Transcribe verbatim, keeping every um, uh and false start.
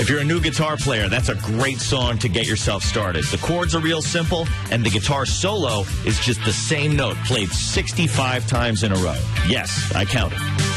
If you're a new guitar player, that's a great song to get yourself started. The chords are real simple, and the guitar solo is just the same note played sixty-five times in a row. Yes, I counted.